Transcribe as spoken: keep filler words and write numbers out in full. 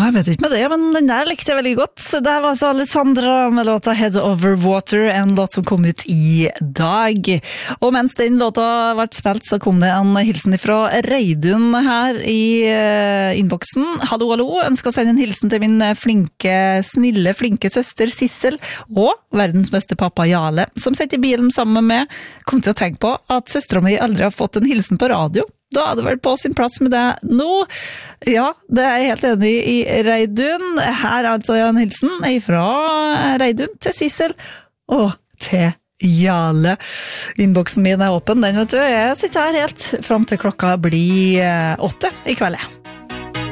jeg vet ikke med det, men den der likte jeg veldig godt. Det her var altså Alessandra med låta Head Over Water, en låt som kom ut i dag. Og mens den låta ble spilt, så kom det en hilsen fra Reidun her i uh, innboksen. Hallo, hallo, ønsker å sende en hilsen til min flinke, snille, flinke søster Sissel, og verdens beste pappa Jarle, som sitter i bilen sammen med meg. Kom til å tenke på at søstera mi aldri har fått en hilsen på radio. Da hadde det vært på sin plass med det nå. Ja, det er jeg helt enig i, Reidun. Her er altså en hilsen fra Reidun til Sissel og til Jarle. Innboksen min er åpen, den vet du. Jeg sitter her helt frem til klokka blir åtte i kveld.